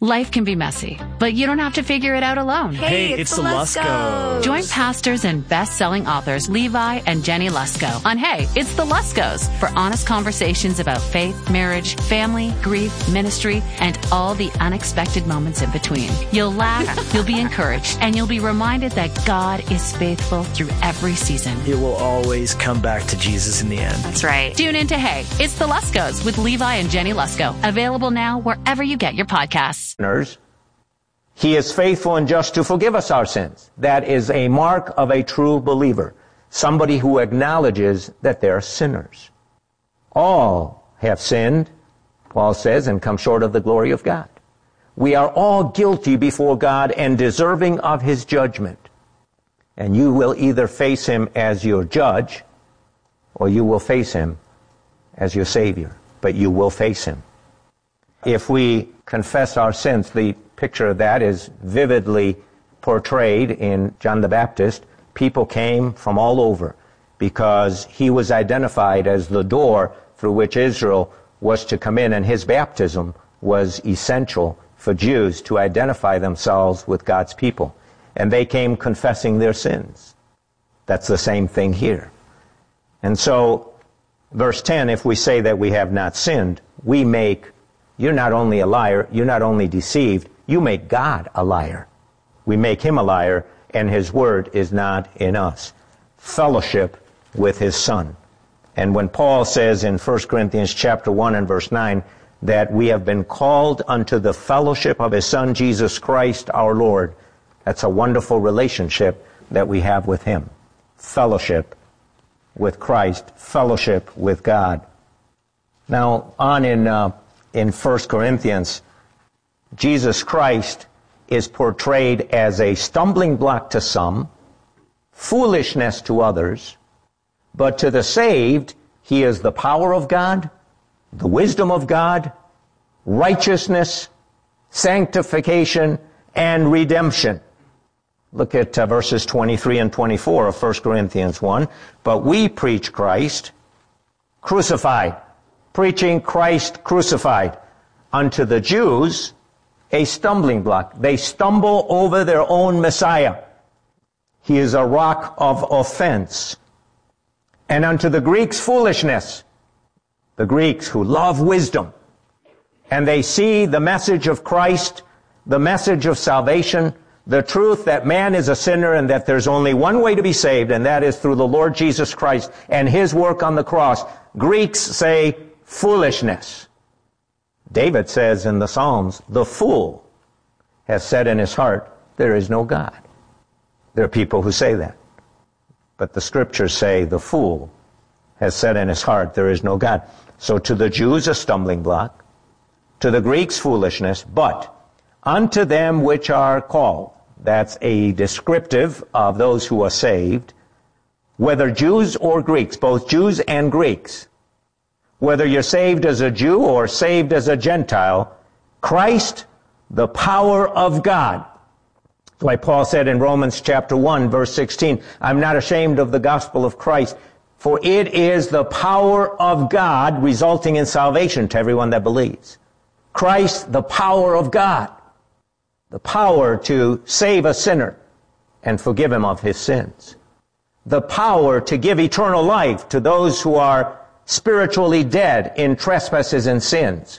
Life can be messy, but you don't have to figure it out alone. Hey, it's the Luskos. Join pastors and best-selling authors Levi and Jenny Lusko on Hey, It's the Luskos for honest conversations about faith, marriage, family, grief, ministry, and all the unexpected moments in between. You'll laugh, you'll be encouraged, and you'll be reminded that God is faithful through every season. It will always come back to Jesus in the end. That's right. Tune in to Hey, It's the Luskos with Levi and Jenny Lusko. Available now wherever you get your podcasts. He is faithful and just to forgive us our sins. That is a mark of a true believer, somebody who acknowledges that they're sinners. All have sinned, Paul says, and come short of the glory of God. We are all guilty before God and deserving of his judgment. And you will either face him as your judge or you will face him as your Savior. But you will face him. If we confess our sins, the picture of that is vividly portrayed in John the Baptist. People came from all over because he was identified as the door through which Israel was to come in, and his baptism was essential for Jews to identify themselves with God's people. And they came confessing their sins. That's the same thing here. And so, verse 10, if we say that we have not sinned, we make you're not only a liar, you're not only deceived, you make God a liar. We make him a liar, and his word is not in us. Fellowship with his Son. And when Paul says in 1 Corinthians chapter 1 and verse 9 that we have been called unto the fellowship of his Son, Jesus Christ our Lord, that's a wonderful relationship that we have with him. Fellowship with Christ, fellowship with God. Now, on in 1 Corinthians, Jesus Christ is portrayed as a stumbling block to some, foolishness to others, but to the saved, he is the power of God, the wisdom of God, righteousness, sanctification, and redemption. Look at verses 23 and 24 of 1 Corinthians 1. But we preach Christ crucified, preaching Christ crucified. Unto the Jews, a stumbling block. They stumble over their own Messiah. He is a rock of offense. And unto the Greeks, foolishness. The Greeks who love wisdom. And they see the message of Christ, the message of salvation, the truth that man is a sinner and that there's only one way to be saved, and that is through the Lord Jesus Christ and his work on the cross. Greeks say foolishness. David says in the Psalms, the fool has said in his heart, there is no God. There are people who say that. But the scriptures say the fool has said in his heart, there is no God. So to the Jews a stumbling block, to the Greeks foolishness, but unto them which are called, that's a descriptive of those who are saved, whether Jews or Greeks, both Jews and Greeks, whether you're saved as a Jew or saved as a Gentile, Christ, the power of God. That's why Paul said in Romans chapter 1, verse 16, I'm not ashamed of the gospel of Christ, for it is the power of God resulting in salvation to everyone that believes. Christ, the power of God. The power to save a sinner and forgive him of his sins. The power to give eternal life to those who are spiritually dead in trespasses and sins.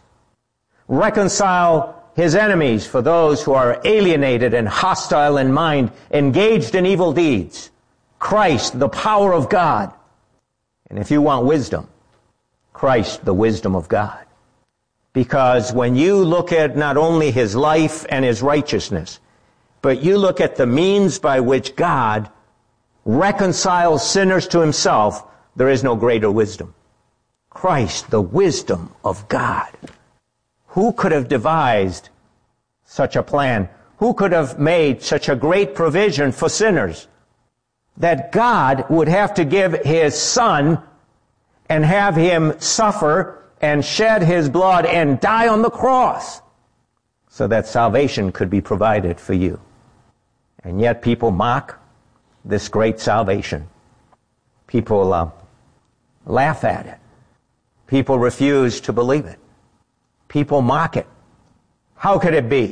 Reconcile his enemies for those who are alienated and hostile in mind, engaged in evil deeds. Christ, the power of God. And if you want wisdom, Christ, the wisdom of God. Because when you look at not only his life and his righteousness, but you look at the means by which God reconciles sinners to himself, there is no greater wisdom. Christ, the wisdom of God. Who could have devised such a plan? Who could have made such a great provision for sinners? That God would have to give his Son and have him suffer and shed his blood and die on the cross so that salvation could be provided for you. And yet people mock this great salvation. People laugh at it. People refuse to believe it. People mock it. How could it be?